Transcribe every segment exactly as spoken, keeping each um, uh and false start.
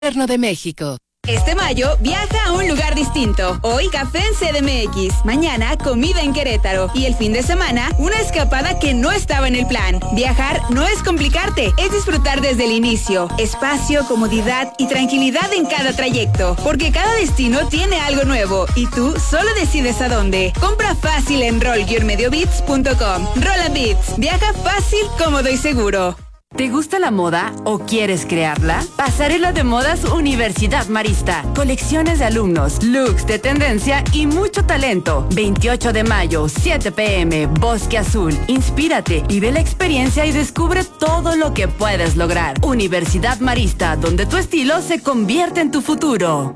Gobierno de México. Este mayo, viaja a un lugar distinto. Hoy, café en C D M X. Mañana, comida en Querétaro. Y el fin de semana, una escapada que no estaba en el plan. Viajar no es complicarte, es disfrutar desde el inicio. Espacio, comodidad y tranquilidad en cada trayecto. Porque cada destino tiene algo nuevo. Y tú solo decides a dónde. Compra fácil en roll guion medio bits punto com. Roll and Bits. Viaja fácil, cómodo y seguro. ¿Te gusta la moda o quieres crearla? Pasarela de Modas Universidad Marista. Colecciones de alumnos, looks de tendencia y mucho talento. veintiocho de mayo, siete pe eme, Bosque Azul. Inspírate, vive la experiencia y descubre todo lo que puedes lograr. Universidad Marista, donde tu estilo se convierte en tu futuro.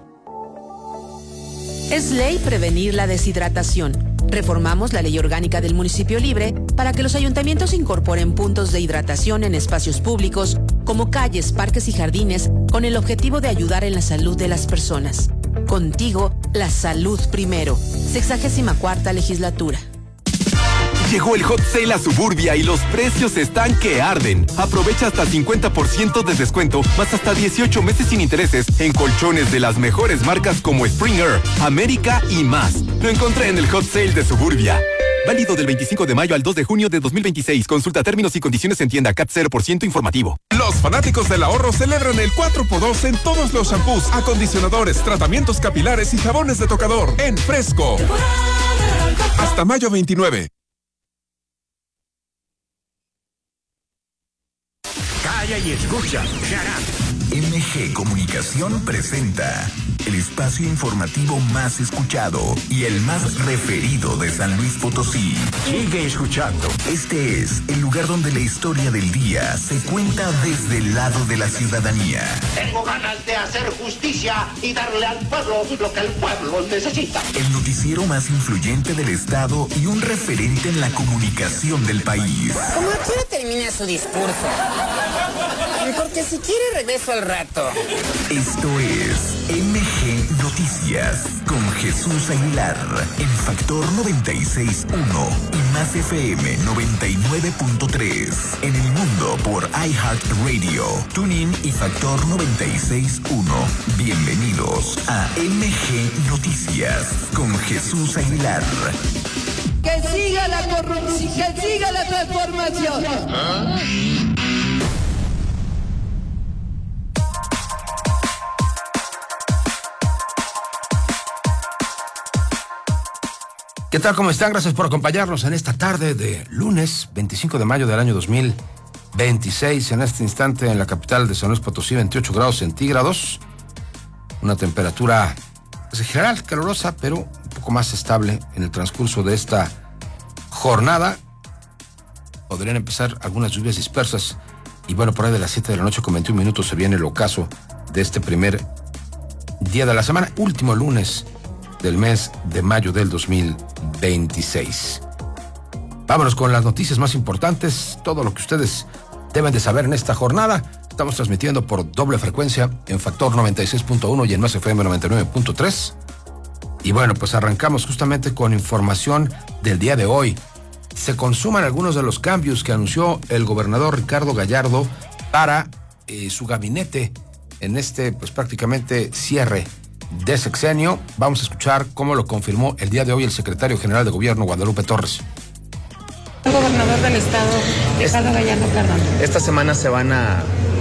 Es ley prevenir la deshidratación. Reformamos la Ley Orgánica del Municipio Libre para que los ayuntamientos incorporen puntos de hidratación en espacios públicos como calles, parques y jardines con el objetivo de ayudar en la salud de las personas. Contigo, la salud primero. Sexagésima cuarta legislatura. Llegó el Hot Sale a Suburbia y los precios están que arden. Aprovecha hasta cincuenta por ciento de descuento, más hasta dieciocho meses sin intereses en colchones de las mejores marcas como Springer, América y más. Lo encontré en el Hot Sale de Suburbia. Válido del veinticinco de mayo al dos de junio de dos mil veintiséis. Consulta términos y condiciones en tienda. C A T cero por ciento informativo. Los fanáticos del ahorro celebran el cuatro por dos en todos los shampoos, acondicionadores, tratamientos capilares y jabones de tocador en Fresco. Hasta mayo veintinueve. Calla y escucha. M G Comunicación presenta el espacio informativo más escuchado y el más referido de San Luis Potosí. Sigue escuchando. Este es el lugar donde la historia del día se cuenta desde el lado de la ciudadanía. Tengo ganas de hacer justicia y darle al pueblo lo que el pueblo necesita. El noticiero más influyente del estado y un referente en la comunicación del país. ¿Cómo a qué hora termina su discurso? Porque si quiere regreso al rato. Esto es M G Noticias con Jesús Aguilar en Factor noventa y seis punto uno y Más F M noventa y nueve punto tres. En el mundo por iHeartRadio, TuneIn y Factor noventa y seis punto uno. Bienvenidos a M G Noticias con Jesús Aguilar. Que siga la corrupción, que siga la transformación. ¿Ah? ¿Qué tal? ¿Cómo están? Gracias por acompañarnos en esta tarde de lunes veinticinco de mayo del año dos mil veintiséis. En este instante en la capital de San Luis Potosí, veintiocho grados centígrados. Una temperatura pues, en general calurosa, pero un poco más estable en el transcurso de esta jornada. Podrían empezar algunas lluvias dispersas. Y bueno, por ahí de las siete de la noche con veintiún minutos se viene el ocaso de este primer día de la semana, último lunes del mes de mayo del dos mil veintiséis. Vámonos con las noticias más importantes, todo lo que ustedes deben de saber en esta jornada. Estamos transmitiendo por doble frecuencia en Factor noventa y seis punto uno y en Más F M noventa y nueve punto tres. Y bueno, pues arrancamos justamente con información del día de hoy. Se consuman algunos de los cambios que anunció el gobernador Ricardo Gallardo para eh, su gabinete en este, pues prácticamente cierre de sexenio. Vamos a escuchar cómo lo confirmó el día de hoy el secretario general de Gobierno, Guadalupe Torres. El gobernador del estado, Ricardo Gallardo Cardona. Esta semana se van a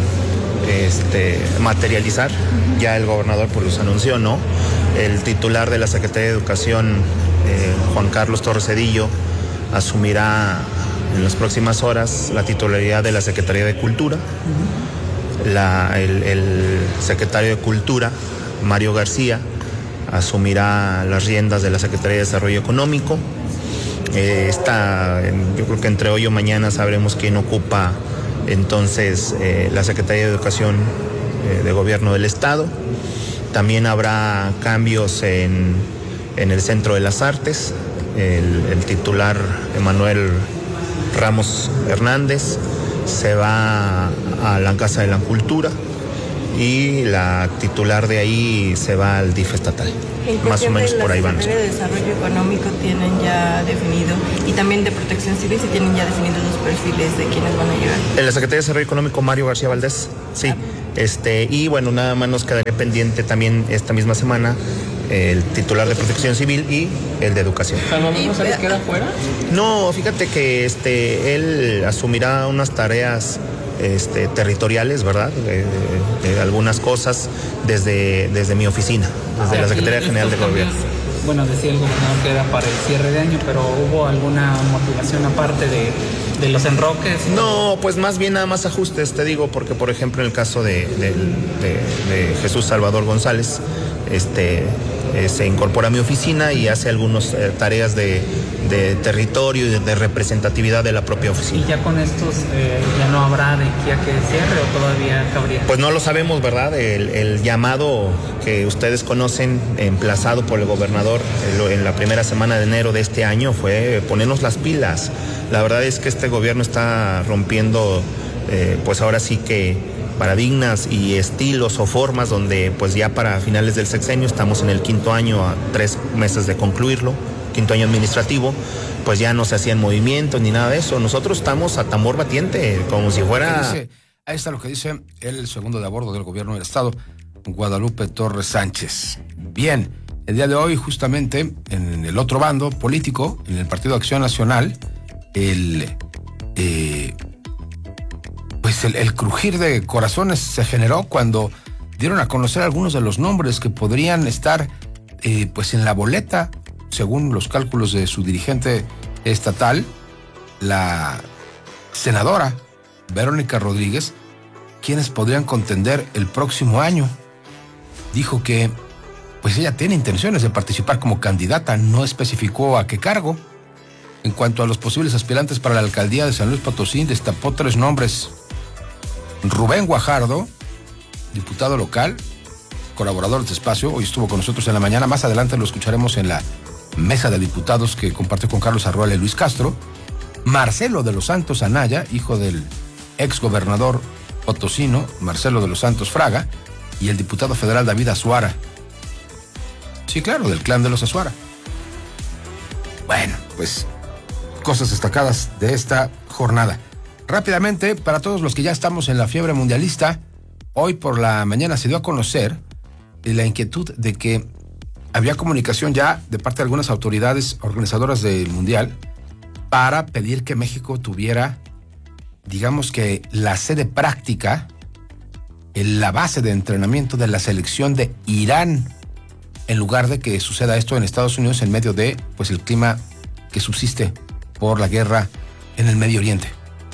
este, materializar, uh-huh. Ya el gobernador pues los anunció, ¿no? El titular de la Secretaría de Educación, eh, Juan Carlos Torres Cedillo, asumirá en las próximas horas la titularidad de la Secretaría de Cultura. Uh-huh. La, el, el secretario de Cultura, Mario García, asumirá las riendas de la Secretaría de Desarrollo Económico. Eh, está, yo creo que entre hoy o mañana sabremos quién ocupa entonces eh, la Secretaría de Educación eh, de Gobierno del Estado. También habrá cambios en, en el Centro de las Artes. El, el titular Emanuel Ramos Hernández se va a la Casa de la Cultura y la titular de ahí se va al D I F estatal. Más o menos por ahí van. En la Secretaría de Desarrollo Económico tienen ya definido, y también de Protección Civil, si tienen ya definidos los perfiles de quienes van a llegar. En la Secretaría de Desarrollo Económico, Mario García Valdés, sí. Este, y bueno, nada más nos quedaría pendiente también esta misma semana el titular de Protección Civil y el de Educación. ¿No sabes queda fuera? No, fíjate que este, él asumirá unas tareas este, territoriales, ¿verdad? De, de, de algunas cosas desde, desde mi oficina, desde la Secretaría General de Gobierno. Bueno, decía el gobernador que era para el cierre de año, pero ¿hubo alguna motivación aparte de, de los enroques? No, pues más bien nada más ajustes, te digo, porque por ejemplo en el caso de, de, de, de Jesús Salvador González, este, eh, se incorpora a mi oficina y hace algunas eh, tareas de, de territorio y de, de representatividad de la propia oficina. ¿Y ya con estos eh, ya no habrá de aquí a que cierre o todavía cabría? Pues no lo sabemos, ¿verdad? El, el llamado que ustedes conocen, emplazado por el gobernador en la primera semana de enero de este año, fue ponernos las pilas. La verdad es que este gobierno está rompiendo, eh, pues ahora sí que paradigmas y estilos o formas donde pues ya para finales del sexenio, estamos en el quinto año, a tres meses de concluirlo, quinto año administrativo, pues ya no se hacían movimientos ni nada de eso. Nosotros estamos a tambor batiente, como si fuera... Dice, ahí está lo que dice el segundo de a bordo del gobierno del estado, Guadalupe Torres Sánchez. Bien, el día de hoy justamente en el otro bando político, en el Partido Acción Nacional, el... Eh, pues el, el crujir de corazones se generó cuando dieron a conocer algunos de los nombres que podrían estar eh, pues en la boleta, según los cálculos de su dirigente estatal, la senadora Verónica Rodríguez, quienes podrían contender el próximo año. Dijo que pues ella tiene intenciones de participar como candidata, no especificó a qué cargo. En cuanto a los posibles aspirantes para la alcaldía de San Luis Potosí, destapó tres nombres: Rubén Guajardo, diputado local, colaborador de este espacio, hoy estuvo con nosotros en la mañana, más adelante lo escucharemos en la mesa de diputados que compartió con Carlos Arruela y Luis Castro. Marcelo de los Santos Anaya, hijo del ex gobernador potosino Marcelo de los Santos Fraga, y el diputado federal David Azuara. Sí, claro, del clan de los Azuara. Bueno, pues cosas destacadas de esta jornada. Rápidamente, para todos los que ya estamos en la fiebre mundialista, hoy por la mañana se dio a conocer la inquietud de que había comunicación ya de parte de algunas autoridades organizadoras del Mundial para pedir que México tuviera, digamos que la sede práctica, la base de entrenamiento de la selección de Irán, en lugar de que suceda esto en Estados Unidos en medio de pues el clima que subsiste por la guerra en el Medio Oriente.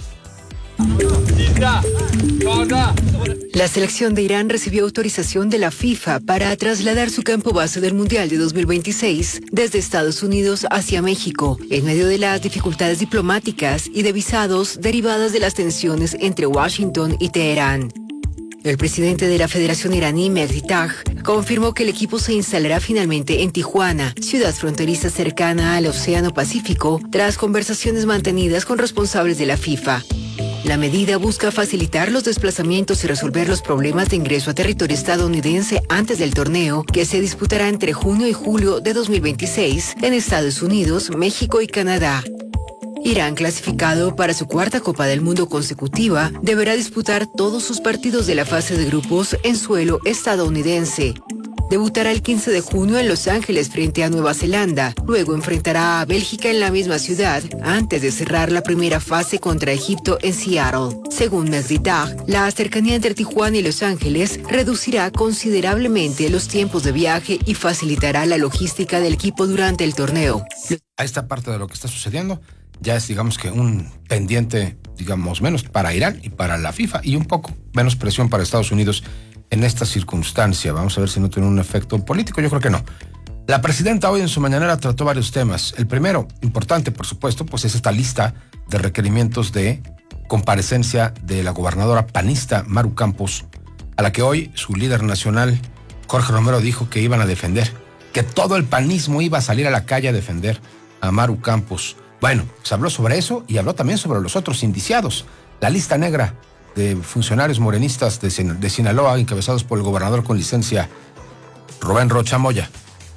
La selección de Irán recibió autorización de la FIFA para trasladar su campo base del Mundial de dos mil veintiséis desde Estados Unidos hacia México, en medio de las dificultades diplomáticas y de visados derivadas de las tensiones entre Washington y Teherán. El presidente de la Federación iraní, Mehdi Taj, confirmó que el equipo se instalará finalmente en Tijuana, ciudad fronteriza cercana al Océano Pacífico, tras conversaciones mantenidas con responsables de la FIFA. La medida busca facilitar los desplazamientos y resolver los problemas de ingreso a territorio estadounidense antes del torneo, que se disputará entre junio y julio de dos mil veintiséis en Estados Unidos, México y Canadá. Irán, clasificado para su cuarta Copa del Mundo consecutiva, deberá disputar todos sus partidos de la fase de grupos en suelo estadounidense. Debutará el quince de junio en Los Ángeles frente a Nueva Zelanda, luego enfrentará a Bélgica en la misma ciudad, antes de cerrar la primera fase contra Egipto en Seattle. Según Mehdi Taj, la cercanía entre Tijuana y Los Ángeles reducirá considerablemente los tiempos de viaje y facilitará la logística del equipo durante el torneo. A esta parte de lo que está sucediendo ya es, digamos que un pendiente, digamos, menos para Irán y para la FIFA, y un poco menos presión para Estados Unidos en esta circunstancia. Vamos a ver si no tiene un efecto político. Yo creo que no. La presidenta hoy en su mañanera trató varios temas. El primero, importante por supuesto, pues es esta lista de requerimientos de comparecencia de la gobernadora panista Maru Campos, a la que hoy su líder nacional, Jorge Romero, dijo que iban a defender, que todo el panismo iba a salir a la calle a defender a Maru Campos. Bueno, se habló sobre eso y habló también sobre los otros indiciados. La lista negra de funcionarios morenistas de, Sin- de Sinaloa, encabezados por el gobernador con licencia Rubén Rocha Moya.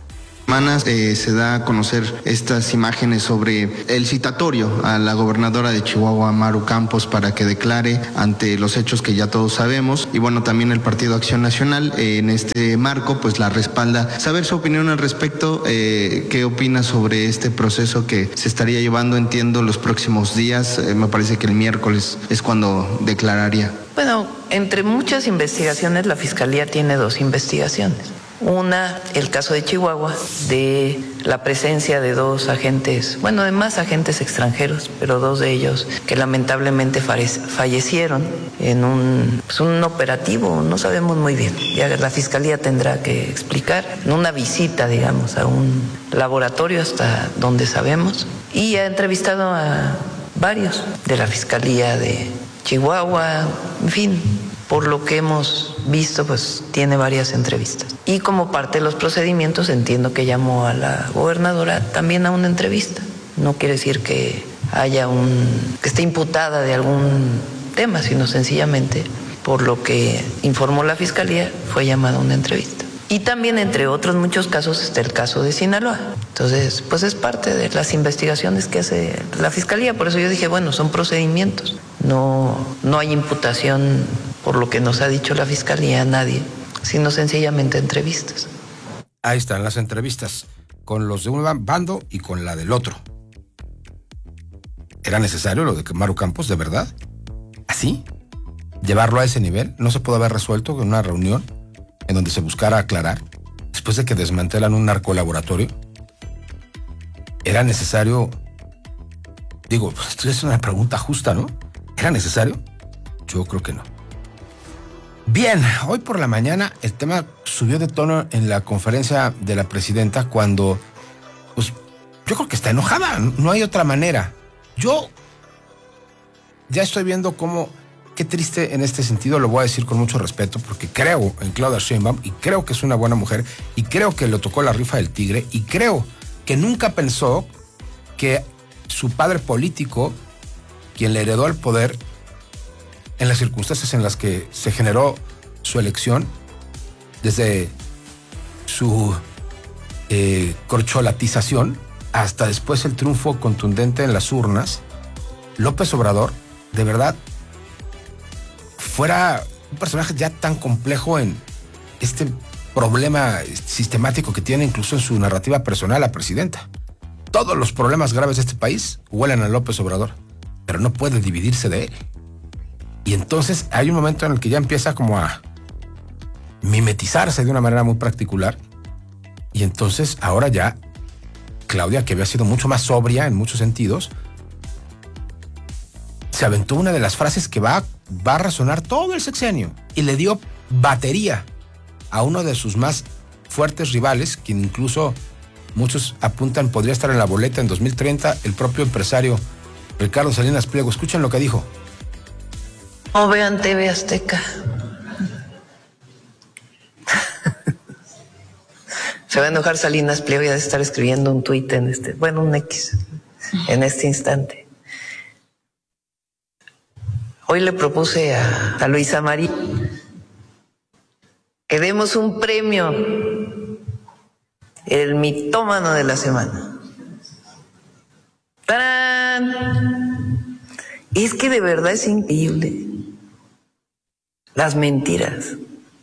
Semanas eh, se da a conocer estas imágenes sobre el citatorio a la gobernadora de Chihuahua, Maru Campos, para que declare ante los hechos que ya todos sabemos. Y bueno, también el Partido Acción Nacional eh, en este marco pues la respalda. Saber su opinión al respecto, eh, qué opina sobre este proceso que se estaría llevando, entiendo, los próximos días. Eh, me parece que el miércoles es cuando declararía. Bueno, entre muchas investigaciones, la Fiscalía tiene dos investigaciones. Una, el caso de Chihuahua, de la presencia de dos agentes, bueno, además agentes extranjeros, pero dos de ellos que lamentablemente fallecieron en un, pues un operativo, no sabemos muy bien. Ya la Fiscalía tendrá que explicar, en una visita, digamos, a un laboratorio hasta donde sabemos. Y ha entrevistado a varios de la Fiscalía de Chihuahua, en fin. Por lo que hemos visto, pues tiene varias entrevistas. Y como parte de los procedimientos, entiendo que llamó a la gobernadora también a una entrevista. No quiere decir que haya un, que esté imputada de algún tema, sino sencillamente, por lo que informó la Fiscalía, fue llamada a una entrevista. Y también, entre otros muchos casos, está el caso de Sinaloa. Entonces, pues es parte de las investigaciones que hace la Fiscalía. Por eso yo dije, bueno, son procedimientos. No, no hay imputación, por lo que nos ha dicho la Fiscalía, a nadie, sino sencillamente entrevistas. Ahí están las entrevistas, con los de un bando y con la del otro. ¿Era necesario lo de Maru Campos, de verdad? ¿Así? ¿Llevarlo a ese nivel? ¿No se pudo haber resuelto en una reunión en donde se buscara aclarar, después de que desmantelan un narcolaboratorio? ¿Era necesario? Digo, pues esto es una pregunta justa, ¿no? ¿Era necesario? Yo creo que no. Bien, hoy por la mañana el tema subió de tono en la conferencia de la presidenta cuando, pues, yo creo que está enojada, no hay otra manera. Yo ya estoy viendo cómo, qué triste en este sentido, lo voy a decir con mucho respeto, porque creo en Claudia Sheinbaum y creo que es una buena mujer y creo que le tocó la rifa del tigre y creo que nunca pensó que su padre político, quien le heredó el poder en las circunstancias en las que se generó su elección, desde su eh, corcholatización hasta después el triunfo contundente en las urnas, López Obrador, de verdad, fuera un personaje ya tan complejo en este problema sistemático que tiene incluso en su narrativa personal la presidenta. Todos los problemas graves de este país huelen a López Obrador, pero no puede dividirse de él. Y entonces hay un momento en el que ya empieza como a mimetizarse de una manera muy particular. Y entonces ahora ya Claudia, que había sido mucho más sobria en muchos sentidos, se aventó una de las frases que va, va a resonar todo el sexenio y le dio batería a uno de sus más fuertes rivales, quien incluso muchos apuntan podría estar en la boleta en dos mil treinta, el propio empresario Ricardo Salinas Pliego. Escuchen lo que dijo. No vean T V Azteca. Se va a enojar Salinas Pliego y ha de estar escribiendo un tuit en este, bueno, un X, en este instante. Hoy le propuse a, a Luisa María que demos un premio, el mitómano de la semana. ¡Tarán! Es que de verdad es increíble. Las mentiras,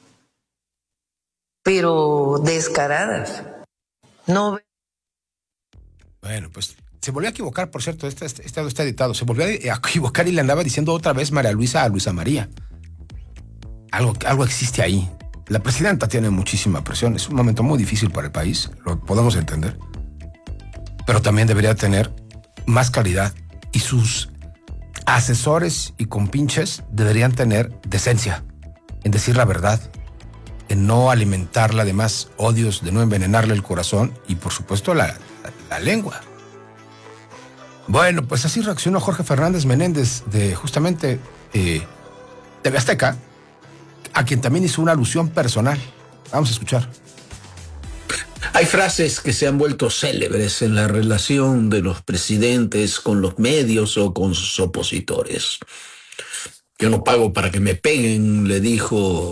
pero descaradas. No. Bueno, pues se volvió a equivocar, por cierto, este, este, este está editado, se volvió a equivocar y le andaba diciendo otra vez María Luisa a Luisa María. Algo, algo existe ahí. La presidenta tiene muchísima presión, es un momento muy difícil para el país, lo podemos entender, pero también debería tener más claridad y sus asesores y compinches deberían tener decencia en decir la verdad, en no alimentarla de más odios, de no envenenarle el corazón y por supuesto la, la, la lengua. Bueno, pues así reaccionó Jorge Fernández Menéndez de justamente eh, T V Azteca, a quien también hizo una alusión personal. Vamos a escuchar. Hay frases que se han vuelto célebres en la relación de los presidentes con los medios o con sus opositores. Yo no pago para que me peguen, le dijo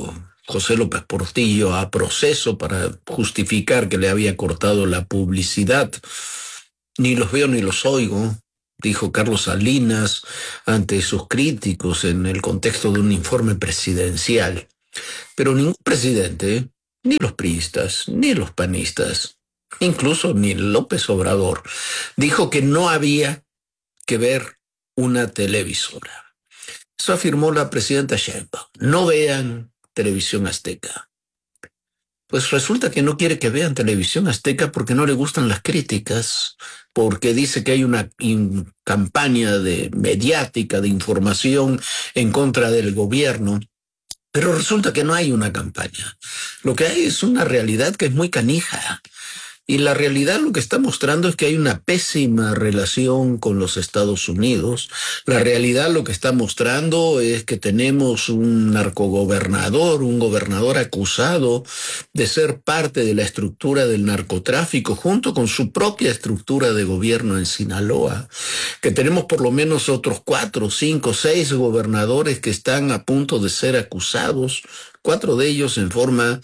José López Portillo a proceso para justificar que le había cortado la publicidad. Ni los veo ni los oigo, dijo Carlos Salinas ante sus críticos en el contexto de un informe presidencial. Pero ningún presidente, ni los priistas, ni los panistas, incluso ni López Obrador, dijo que no había que ver una televisora. Eso afirmó la presidenta Sheinbaum. No vean Televisión Azteca. Pues resulta que no quiere que vean Televisión Azteca porque no le gustan las críticas, porque dice que hay una in- campaña de mediática, de información en contra del gobierno. Pero resulta que no hay una campaña. Lo que hay es una realidad que es muy canija. Y la realidad lo que está mostrando es que hay una pésima relación con los Estados Unidos. La realidad lo que está mostrando es que tenemos un narcogobernador, un gobernador acusado de ser parte de la estructura del narcotráfico junto con su propia estructura de gobierno en Sinaloa. Que tenemos por lo menos otros cuatro, cinco, seis gobernadores que están a punto de ser acusados, cuatro de ellos en forma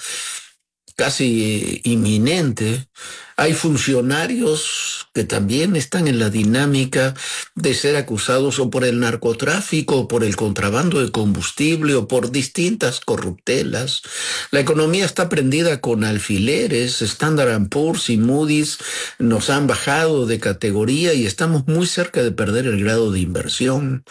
casi inminente. Hay funcionarios que también están en la dinámica de ser acusados o por el narcotráfico, o por el contrabando de combustible, o por distintas corruptelas. La economía está prendida con alfileres. Standard and Poor's y Moody's nos han bajado de categoría y estamos muy cerca de perder el grado de inversión.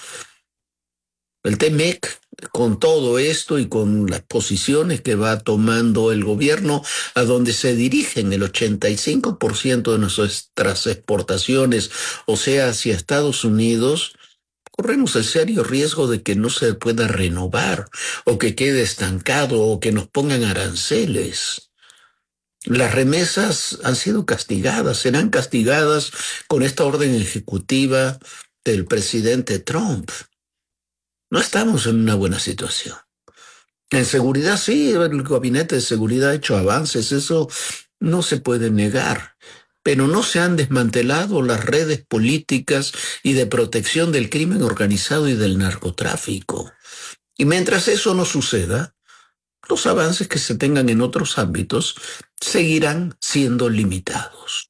El T M E C, con todo esto y con las posiciones que va tomando el gobierno, a donde se dirigen el ochenta y cinco por ciento de nuestras exportaciones, o sea, hacia Estados Unidos, corremos el serio riesgo de que no se pueda renovar, o que quede estancado, o que nos pongan aranceles. Las remesas han sido castigadas, serán castigadas con esta orden ejecutiva del presidente Trump. No estamos en una buena situación. En seguridad, sí, el gabinete de seguridad ha hecho avances, eso no se puede negar, pero no se han desmantelado las redes políticas y de protección del crimen organizado y del narcotráfico. Y mientras eso no suceda, los avances que se tengan en otros ámbitos seguirán siendo limitados.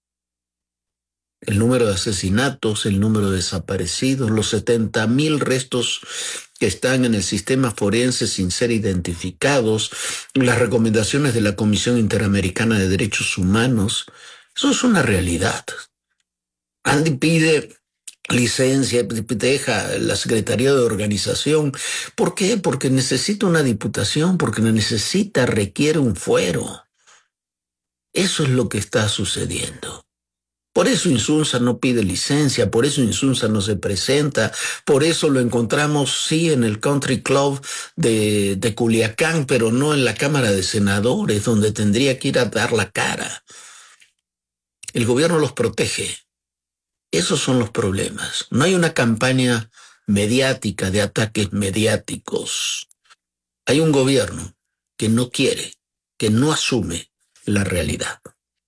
El número de asesinatos, el número de desaparecidos, los setenta mil restos que están en el sistema forense sin ser identificados, las recomendaciones de la Comisión Interamericana de Derechos Humanos, eso es una realidad. Andy pide licencia, deja la Secretaría de Organización. ¿Por qué? Porque necesita una diputación, porque necesita, requiere un fuero. Eso es lo que está sucediendo. Por eso Insunza no pide licencia, por eso Insunza no se presenta, por eso lo encontramos, sí, en el Country Club de, de Culiacán, pero no en la Cámara de Senadores, donde tendría que ir a dar la cara. El gobierno los protege. Esos son los problemas. No hay una campaña mediática de ataques mediáticos. Hay un gobierno que no quiere, que no asume la realidad.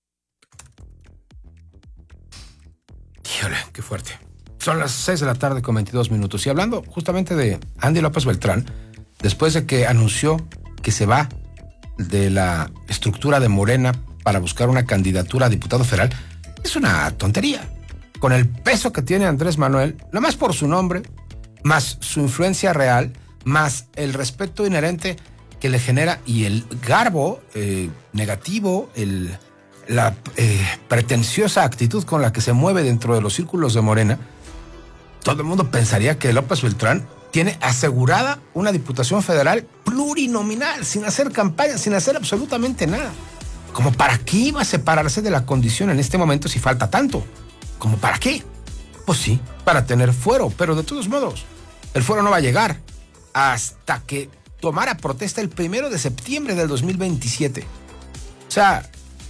Híjole, qué fuerte. Son las seis de la tarde con veintidós minutos. Y hablando justamente de Andy López Beltrán, después de que anunció que se va de la estructura de Morena para buscar una candidatura a diputado federal, es una tontería. Con el peso que tiene Andrés Manuel, no más por su nombre, más su influencia real, más el respeto inherente que le genera y el garbo eh, negativo, el... la eh, pretenciosa actitud con la que se mueve dentro de los círculos de Morena, todo el mundo pensaría que López Beltrán tiene asegurada una diputación federal plurinominal, sin hacer campaña, sin hacer absolutamente nada. ¿Como para qué iba a separarse de la condición en este momento si falta tanto? ¿Como para qué? Pues sí, para tener fuero, pero de todos modos, el fuero no va a llegar hasta que tomara protesta el primero de septiembre del dos mil veintisiete. O sea,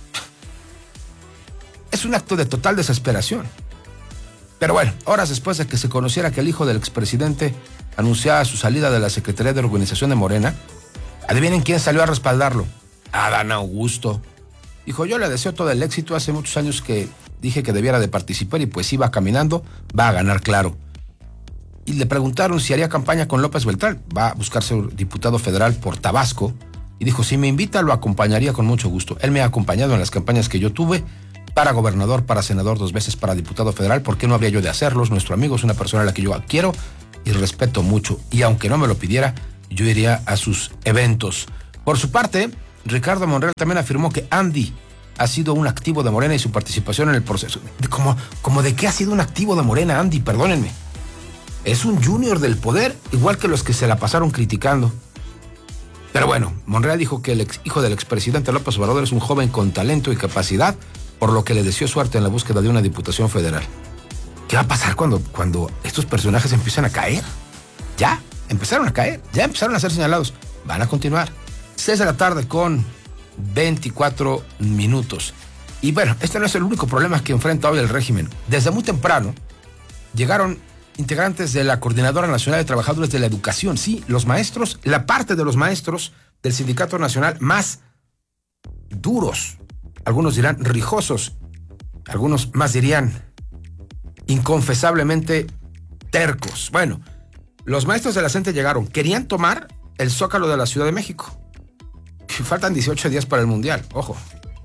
es un acto de total desesperación. Pero bueno, horas después de que se conociera que el hijo del expresidente anunciaba su salida de la Secretaría de Organización de Morena, adivinen quién salió a respaldarlo. Adán Augusto. Dijo, yo le deseo todo el éxito, hace muchos años que dije que debiera de participar y pues iba caminando, va a ganar claro. Y le preguntaron si haría campaña con López Beltrán. Va a buscarse un diputado federal por Tabasco, y dijo, si me invita lo acompañaría con mucho gusto. Él me ha acompañado en las campañas que yo tuve, para gobernador, para senador, dos veces para diputado federal. ¿Por qué no habría yo de hacerlos? Nuestro amigo es una persona a la que yo quiero y respeto mucho, y aunque no me lo pidiera, yo iría a sus eventos. Por su parte, Ricardo Monreal también afirmó que Andy ha sido un activo de Morena y su participación en el proceso. ¿Cómo, cómo de qué ha sido un activo de Morena, Andy? Perdónenme. Es un junior del poder, igual que los que se la pasaron criticando. Pero bueno, Monreal dijo que el ex hijo del expresidente López Obrador es un joven con talento y capacidad, por lo que le deseó suerte en la búsqueda de una diputación federal. ¿Qué va a pasar cuando, cuando estos personajes empiezan a caer? Ya, empezaron a caer, ya empezaron a ser señalados. Van a continuar. seis de la tarde con veinticuatro minutos. Y bueno, este no es el único problema que enfrenta hoy el régimen. Desde muy temprano llegaron integrantes de la Coordinadora Nacional de Trabajadores de la Educación. Sí, los maestros, la parte de los maestros del Sindicato Nacional más duros. Algunos dirán rijosos, algunos más dirían inconfesablemente tercos. Bueno, los maestros de la CENTE llegaron, querían tomar el Zócalo de la Ciudad de México. Faltan dieciocho días para el Mundial, ojo.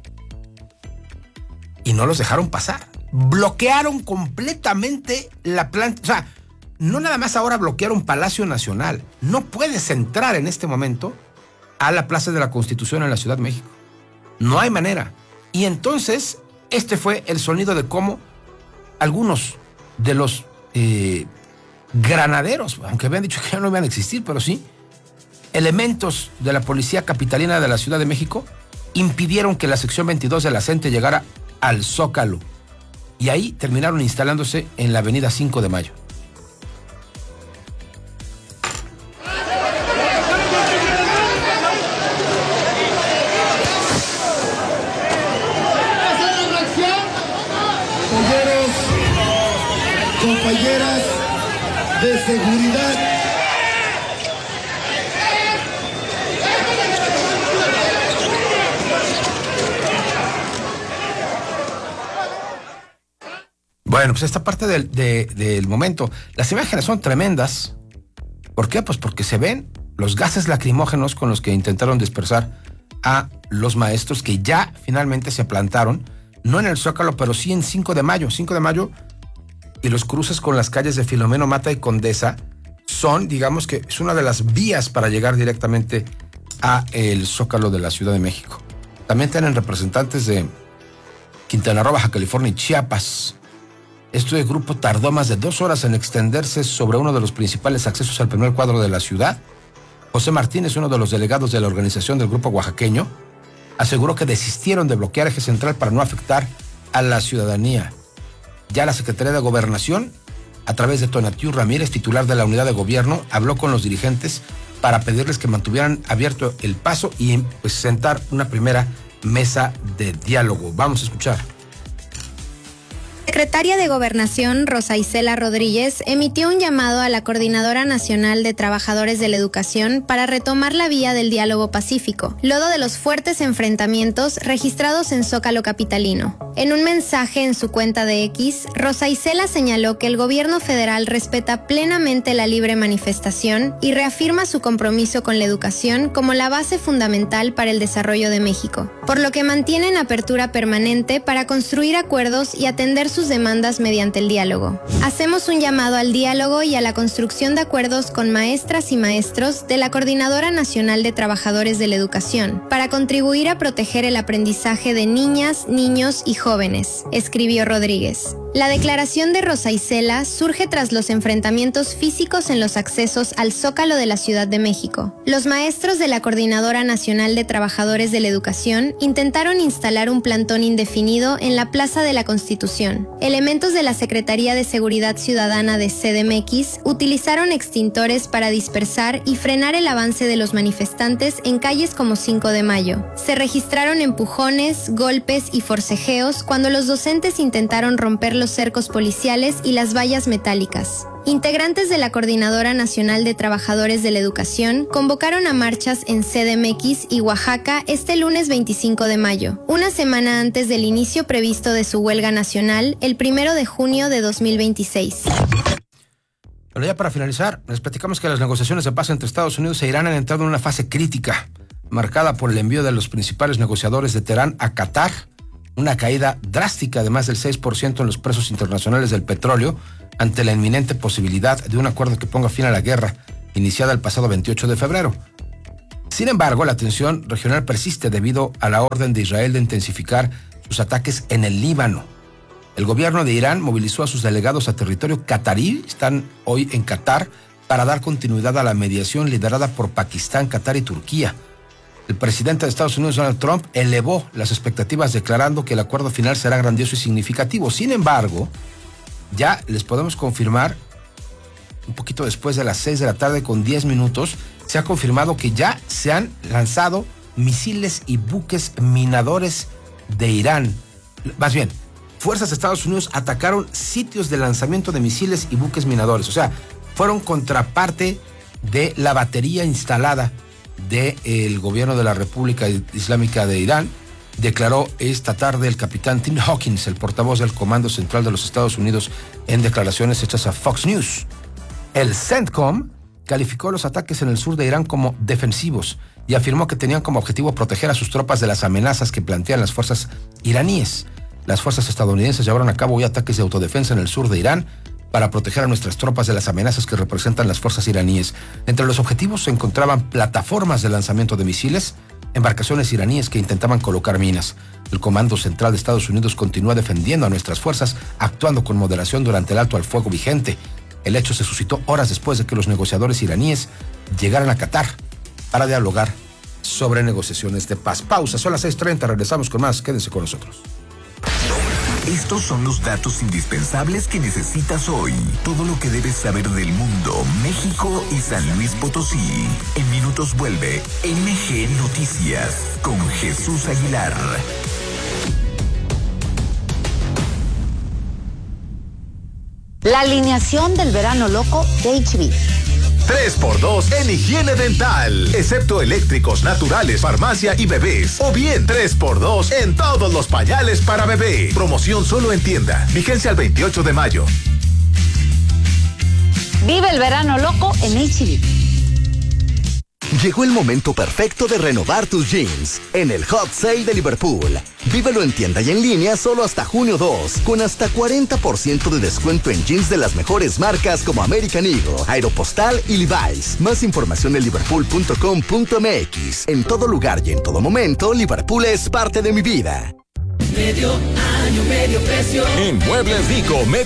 Y no los dejaron pasar. Bloquearon completamente la planta. O sea, no nada más ahora bloquearon Palacio Nacional. No puedes entrar en este momento a la Plaza de la Constitución en la Ciudad de México. No hay manera. Y entonces, este fue el sonido de cómo algunos de los eh, granaderos, aunque habían dicho que ya no iban a existir, pero sí, elementos de la Policía Capitalina de la Ciudad de México impidieron que la sección veintidós de la CENTE llegara al Zócalo. Y ahí terminaron instalándose en la avenida cinco de mayo. Compañeras de seguridad. Bueno, pues esta parte del, de, del momento, las imágenes son tremendas. ¿Por qué? Pues porque se ven los gases lacrimógenos con los que intentaron dispersar a los maestros que ya finalmente se plantaron, no en el Zócalo, pero sí en cinco de mayo. cinco de mayo y los cruces con las calles de Filomeno Mata y Condesa son, digamos que es una de las vías para llegar directamente a el Zócalo de la Ciudad de México. También tienen representantes de Quintana Roo, Baja California y Chiapas. Este grupo tardó más de dos horas en extenderse sobre uno de los principales accesos al primer cuadro de la ciudad. José Martínez, uno de los delegados de la organización del grupo oaxaqueño, aseguró que desistieron de bloquear Eje Central para no afectar a la ciudadanía. Ya la Secretaría de Gobernación, a través de Tonatiu Ramírez, titular de la unidad de gobierno, habló con los dirigentes para pedirles que mantuvieran abierto el paso y pues, sentar una primera mesa de diálogo. Vamos a escuchar. Secretaria de Gobernación, Rosa Isela Rodríguez, emitió un llamado a la Coordinadora Nacional de Trabajadores de la Educación para retomar la vía del diálogo pacífico, luego de los fuertes enfrentamientos registrados en Zócalo capitalino. En un mensaje en su cuenta de X, Rosa Isela señaló que el gobierno federal respeta plenamente la libre manifestación y reafirma su compromiso con la educación como la base fundamental para el desarrollo de México, por lo que mantienen apertura permanente para construir acuerdos y atender sus demandas mediante el diálogo. Hacemos un llamado al diálogo y a la construcción de acuerdos con maestras y maestros de la Coordinadora Nacional de Trabajadores de la Educación para contribuir a proteger el aprendizaje de niñas, niños y jóvenes, escribió Rodríguez. La declaración de Rosa Isela surge tras los enfrentamientos físicos en los accesos al Zócalo de la Ciudad de México. Los maestros de la Coordinadora Nacional de Trabajadores de la Educación intentaron instalar un plantón indefinido en la Plaza de la Constitución. Elementos de la Secretaría de Seguridad Ciudadana de C D M X utilizaron extintores para dispersar y frenar el avance de los manifestantes en calles como cinco de mayo. Se registraron empujones, golpes y forcejeos cuando los docentes intentaron romper los cercos policiales y las vallas metálicas. Integrantes de la Coordinadora Nacional de Trabajadores de la Educación convocaron a marchas en C D M X y Oaxaca este lunes veinticinco de mayo, una semana antes del inicio previsto de su huelga nacional el primero de junio de dos mil veintiséis. Pero ya para finalizar, les platicamos que las negociaciones de paz entre Estados Unidos e Irán han entrado en una fase crítica. marcada por el envío de los principales negociadores de Teherán a Qatar, una caída drástica de más del seis por ciento en los precios internacionales del petróleo ante la inminente posibilidad de un acuerdo que ponga fin a la guerra iniciada el pasado veintiocho de febrero. Sin embargo, la tensión regional persiste debido a la orden de Israel de intensificar sus ataques en el Líbano. El gobierno de Irán movilizó a sus delegados a territorio catarí, están hoy en Qatar, para dar continuidad a la mediación liderada por Pakistán, Qatar y Turquía. El presidente de Estados Unidos, Donald Trump, elevó las expectativas declarando que el acuerdo final será grandioso y significativo. Sin embargo, ya les podemos confirmar, un poquito después de las seis de la tarde con diez minutos, se ha confirmado que ya se han lanzado misiles y buques minadores de Irán. Más bien, fuerzas de Estados Unidos atacaron sitios de lanzamiento de misiles y buques minadores. O sea, fueron contraparte de la batería instalada del gobierno de la República Islámica de Irán, declaró esta tarde el capitán Tim Hawkins, el portavoz del Comando Central de los Estados Unidos, en declaraciones hechas a Fox News. El CENTCOM calificó los ataques en el sur de Irán como defensivos y afirmó que tenían como objetivo proteger a sus tropas de las amenazas que plantean las fuerzas iraníes. Las fuerzas estadounidenses llevaron a cabo hoy ataques de autodefensa en el sur de Irán para proteger a nuestras tropas de las amenazas que representan las fuerzas iraníes. Entre los objetivos se encontraban plataformas de lanzamiento de misiles, embarcaciones iraníes que intentaban colocar minas. El Comando Central de Estados Unidos continúa defendiendo a nuestras fuerzas, actuando con moderación durante el alto al fuego vigente. El hecho se suscitó horas después de que los negociadores iraníes llegaran a Qatar para dialogar sobre negociaciones de paz. Pausa, son las seis treinta, regresamos con más, quédense con nosotros. Estos son los datos indispensables que necesitas hoy. Todo lo que debes saber del mundo, México y San Luis Potosí. En minutos vuelve M G Noticias con Jesús Aguilar. La alineación del verano loco de H B. tres por dos en higiene dental, excepto eléctricos, naturales, farmacia y bebés. O bien tres por dos en todos los pañales para bebé. Promoción solo en tienda. Vigencia al veintiocho de mayo. Vive el verano loco en H B. Llegó el momento perfecto de renovar tus jeans en el Hot Sale de Liverpool. Vívelo en tienda y en línea solo hasta junio dos, con hasta cuarenta por ciento de descuento en jeans de las mejores marcas como American Eagle, Aeropostale y Levi's. Más información en liverpool punto com punto m x. En todo lugar y en todo momento, Liverpool es parte de mi vida. Medio año, medio precio. En Muebles Vico, medio